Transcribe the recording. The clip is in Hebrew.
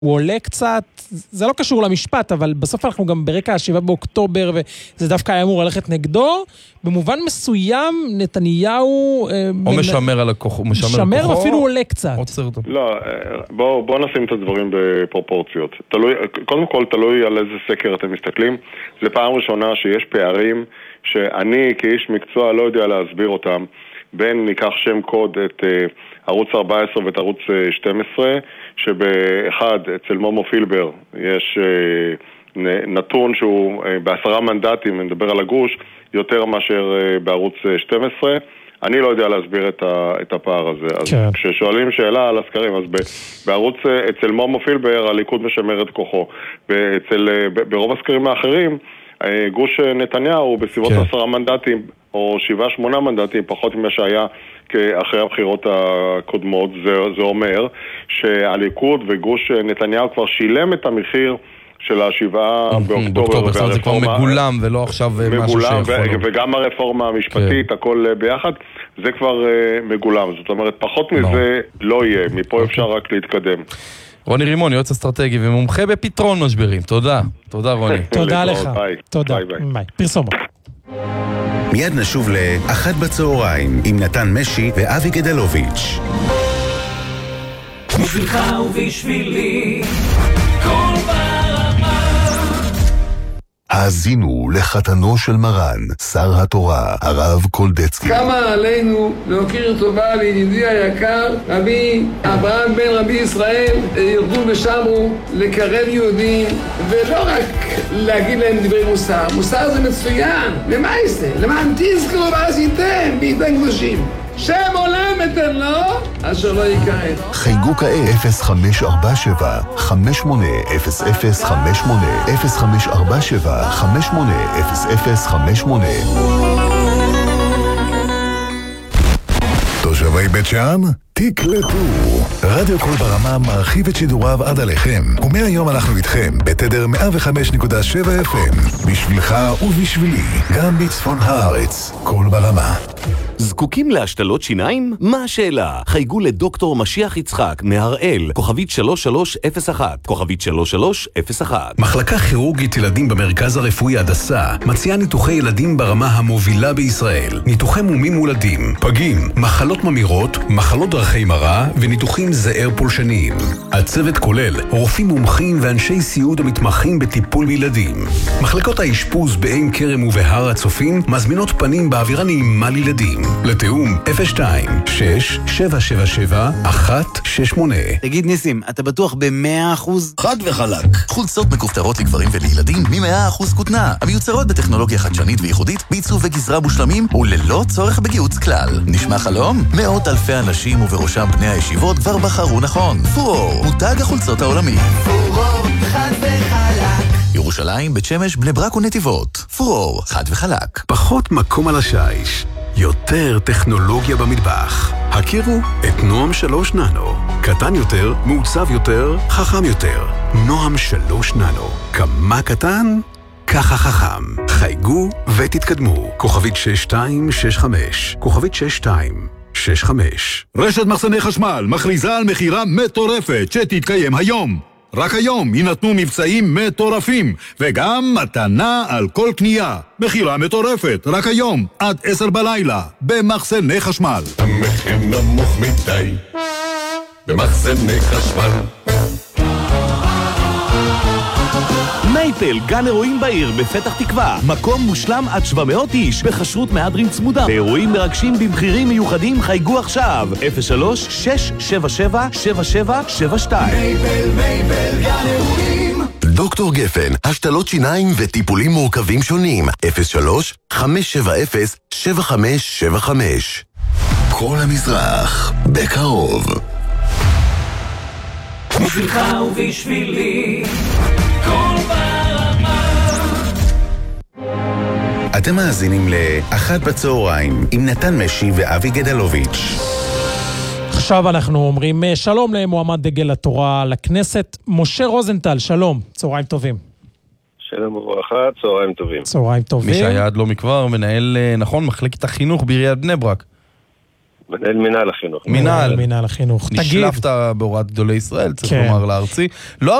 הוא עולה קצת, זה לא קשור למשפט, אבל בסוף אנחנו גם ברקע 7 באוקטובר, וזה דווקא היה אמור ללכת נגדו. במובן מסוים, נתניהו... או משמר על הכוחו. משמר ואפילו עולה קצת. לא, בואו נשים את הדברים בפרופורציות. קודם כל, תלוי על איזה סקר אתם מסתכלים. זה פעם ראשונה שיש פערים שאני כאיש מקצוע לא יודע להסביר אותם. בין ניקח שם קוד את ערוץ 14 ואת ערוץ 12, שבאחד אצל מומו פילבר יש נתון שהוא ב10 מנדטים, נדבר על הגוש, יותר מאשר בערוץ 12. אני לא יודע להסביר את הפער הזה. אז כששואלים שאלה על הסקרים, אז בערוץ אצל מומו פילבר הליכוד משמר את כוחו. ברוב הסקרים האחרים, גוש נתניהו בסביבות 10 מנדטים או 7-8 מנדטים, פחות ממה שהיה אחרי הבחירות הקודמות. זה אומר שהליכוד וגוש נתניהו כבר שילם את המחיר של 7 באוקטובר. זה כבר מגולם ולא עכשיו משהו שיכול. וגם הרפורמה המשפטית, הכל ביחד, זה כבר מגולם. זאת אומרת, פחות מזה לא יהיה. מפה אפשר רק להתקדם. רוני רימון, יועץ אסטרטגי ומומחה בפתרון משברים. תודה. תודה רוני. תודה לך. תודה. ביי. פרסומות. מיד נשוב לאחת בצהריים עם נתן משי ואבי גדלוביץ'. בשבילך ובשבילי כל ברמה. האזינו לחתנו של מרן, שר התורה, הרב קולדצקי. כמה עלינו להוקיר טובה לידידי היקר, רבי אברהם בן רבי ישראל, ירדו ושמו לקרב יהודים, ולא רק להגיד להם דברי מוסר. מוסר זה מצוין. למה זה? למען תזכרו ועשיתם בידי קדושים. שם עולם אתן לו, אשר לא יקראת. חייגו כעת 0547 580058 0547 580058. תושבי בית שאן, תקלטו. רדיו כל ברמה מרחיב את שידוריו עד עליכם, ומהיום אנחנו איתכם בתדר 105.7 FM, בשבילך ובשבילי, גם בצפון הארץ, כל ברמה. זקוקים להשתלות שיניים? מה השאלה? חייגו לדוקטור משיח יצחק מהראל, כוכבית 3301, כוכבית 3301. מחלקה כירורגית ילדים במרכז הרפואי הדסה מציעה ניתוחי ילדים ברמה המובילה בישראל. ניתוחי מומים מולדים, פגים, מחלות ממירות, מחלות דרכי מראה וניתוחים זעיר פולשניים. הצוות כולל רופאים מומחים ואנשי סיעוד המתמחים בטיפול בילדים. מחלקות האשפוז בעין כרם ובהר הצופים מזמינות פנים באווירה נעימה לילדים. לתאום 02-6-777-168. תגיד ניסים, אתה בטוח ב100%? חד וחלק. חולצות מכופתרות לגברים ולילדים מ100% כותנה, המיוצרות בטכנולוגיה חדשנית וייחודית, בעיצוב וגזרה מושלמים וללא צורך בגיוץ כלל. נשמע חלום? מאות אלפי אנשים ובראשם בני הישיבות כבר בחרו נכון. פורור, מותג החולצות העולמי. פורור, חד וחלק. ירושלים, בית שמש, בני ברק ונתיבות. פורור, חד וחלק. פחות מקום על השיש, יותר טכנולוגיה במטבח. הכירו את נועם 3 ננו. קטן יותר, מעוצב יותר, חכם יותר. נועם 3 ננו. כמה קטן? ככה חכם. חייגו ותתקדמו. כוכבית 6265. כוכבית 6265. רשת מחסני חשמל מכריזה על מחירה מטורפת שתתקיים היום. רק היום יינתנו מבצעים מטורפים, וגם מתנה על כל קנייה. מחירה מטורפת, רק היום, עד 10 בלילה, במחסני חשמל. המחיר נמוך מדי, במחסני חשמל. מייפל, גן אירועים בעיר בפתח תקווה. מקום מושלם עד 700 איש, בחשרות מהדרין צמודה. באירועים מרגשים במחירים מיוחדים, חייגו עכשיו. 03-677-7772. מייפל, גן אירועים. דוקטור גפן, השתלות שיניים וטיפולים מורכבים שונים. 03-570-7575. כל המזרח, בקרוב. בשבילך ובשבילי כל ברמה. אתם מאזינים לאחת בצהריים עם נתן משי ואבי גדלוביץ'. עכשיו אנחנו אומרים שלום למועמד דגל התורה לכנסת, משה רוזנטל, שלום, צהריים טובים. שלום וברכה, צהריים טובים. צהריים טובים. מי שהיה עד לא מכבר, מנהל, נכון, מחלקת החינוך בעיריית בני ברק. מנהל מינהל החינוך. מינהל החינוך. נשלפת בהוראת גדולי ישראל, צריך לומר לארצי. לא